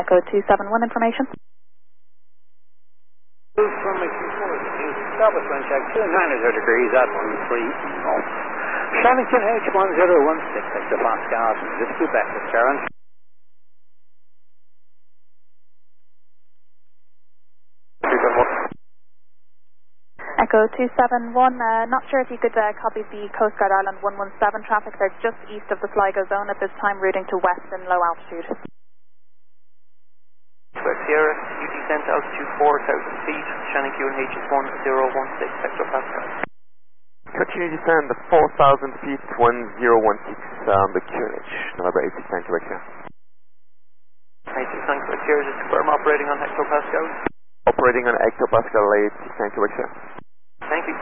Echo 271 information. From Starboard wind check 290 degrees at 13 knots. Shannon H1016 hectopascals. This is Quebec, Sharon. Echo 271, not sure if you could copy the Coast Guard Island 117 traffic. They're just east of the Sligo zone at this time, routing to west and low altitude. Sierra, you descend to altitude 4,000 feet, Shannon QNH is 1016 hectopascals. Continue to descend to 4,000 feet, 1016 the QNH, November 86, thank you, Exia. 86, thanks, Sierra, just confirm operating on hectopascals. Operating on hectopascal 86, thank you, Exia. Thank you.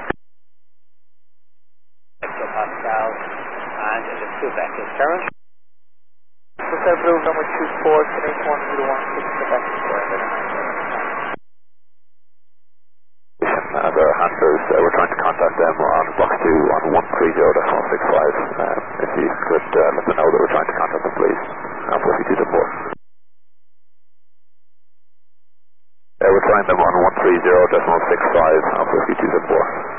Hectopascals, and it is Quebec, Sharon. Hotel Blue number 24, QNH 1016 Quebec, The Hunters, we're trying to contact them on Block 2 on 130.165. If you could let them know that we're trying to contact them, please. Alpha 52 support. We're trying them on 130.165, Alpha 52 support.